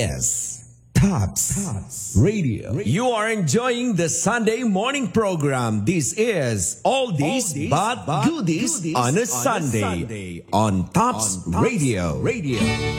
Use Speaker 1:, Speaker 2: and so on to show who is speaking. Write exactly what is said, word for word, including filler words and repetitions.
Speaker 1: is Tops Radio. You are enjoying the Sunday morning program. This is All This But Goodies on a Sunday on Tops Radio.